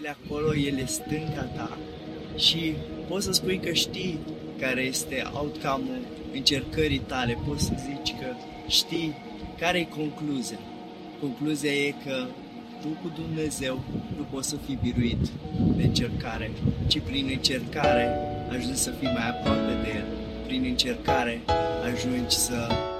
ele acolo, ele stânga ta și poți să spui că știi care este outcome-ul încercării tale, poți să zici că știi care e concluzia. Concluzia e că tu cu Dumnezeu nu poți să fii biruit de încercare, ci prin încercare ajungi să fii mai aproape de El. Prin încercare ajungi să